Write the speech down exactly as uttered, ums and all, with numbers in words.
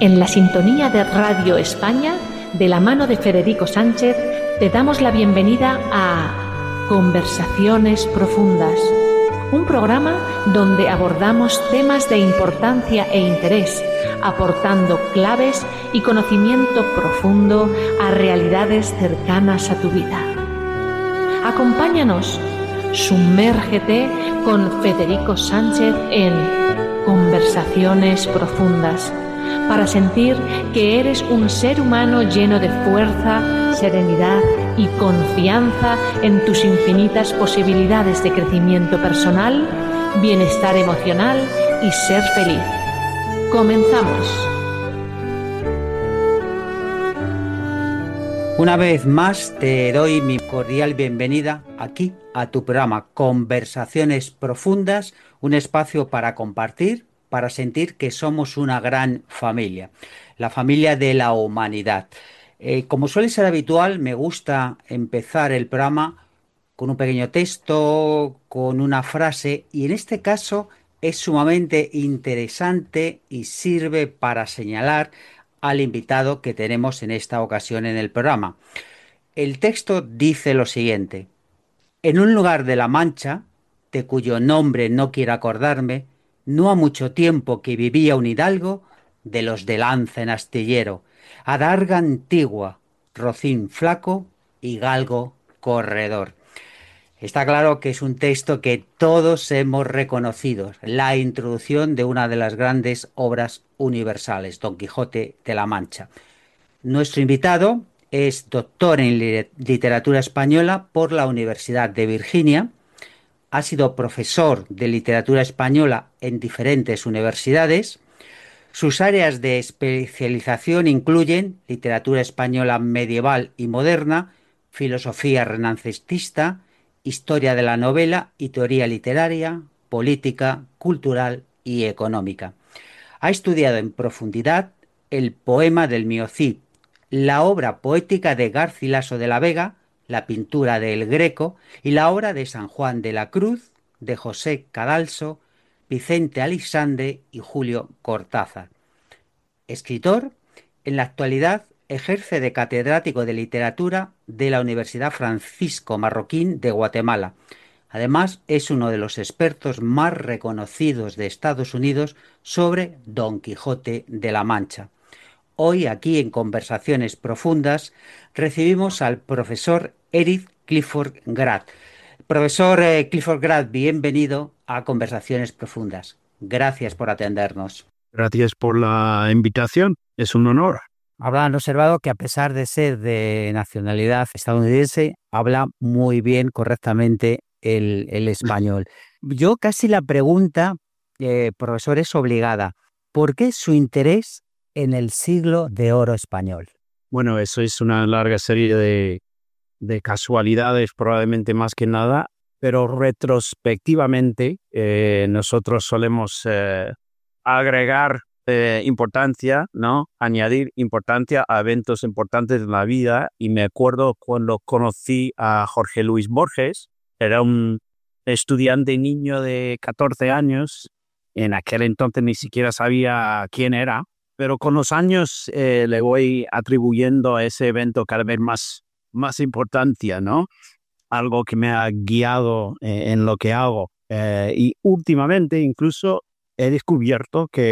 En la sintonía de Radio España, de la mano de Federico Sánchez, te damos la bienvenida a Conversaciones Profundas, un programa donde abordamos temas de importancia e interés, aportando claves y conocimiento profundo a realidades cercanas a tu vida. Acompáñanos, sumérgete con Federico Sánchez en Conversaciones Profundas, para sentir que eres un ser humano lleno de fuerza, serenidad y confianza en tus infinitas posibilidades de crecimiento personal, bienestar emocional y ser feliz. Comenzamos. Una vez más te doy mi cordial bienvenida aquí a tu programa Conversaciones Profundas, un espacio para compartir, para sentir que somos una gran familia, la familia de la humanidad. Eh, como suele ser habitual, me gusta empezar el programa con un pequeño texto, con una frase, y en este caso es sumamente interesante y sirve para señalar al invitado que tenemos en esta ocasión en el programa. El texto dice lo siguiente: en un lugar de la Mancha, de cuyo nombre no quiero acordarme, no ha mucho tiempo que vivía un hidalgo de los de lanza en astillero, adarga antigua, rocín flaco y galgo corredor. Está claro que es un texto que todos hemos reconocido, la introducción de una de las grandes obras universales, Don Quijote de la Mancha. Nuestro invitado es doctor en literatura española por la Universidad de Virginia, ha sido profesor de literatura española en diferentes universidades. Sus áreas de especialización incluyen literatura española medieval y moderna, filosofía renacentista, historia de la novela y teoría literaria, política, cultural y económica. Ha estudiado en profundidad el poema del Mío Cid, la obra poética de Garcilaso de la Vega, la pintura de El Greco y la obra de San Juan de la Cruz, de José Cadalso, Vicente Aleixandre y Julio Cortázar. Escritor, en la actualidad ejerce de catedrático de literatura de la Universidad Francisco Marroquín de Guatemala. Además, es uno de los expertos más reconocidos de Estados Unidos sobre Don Quijote de la Mancha. Hoy, aquí en Conversaciones Profundas, recibimos al profesor Eric Clifford Grad. Profesor eh, Clifford Grad, bienvenido a Conversaciones Profundas. Gracias por atendernos. Gracias por la invitación, es un honor. Habrán observado que a pesar de ser de nacionalidad estadounidense, habla muy bien, correctamente el, el español. Yo casi la pregunta, eh, profesor, es obligada. ¿Por qué su interés en el siglo de oro español? Bueno, eso es una larga serie de, de casualidades, probablemente más que nada, pero retrospectivamente eh, nosotros solemos eh, agregar eh, importancia, ¿no? Añadir importancia a eventos importantes de la vida, y me acuerdo cuando conocí a Jorge Luis Borges. Era un estudiante niño de catorce años, en aquel entonces ni siquiera sabía quién era, pero con los años eh, le voy atribuyendo a ese evento cada vez más, más importancia, ¿no? Algo que me ha guiado eh, en lo que hago. Eh, y últimamente incluso he descubierto que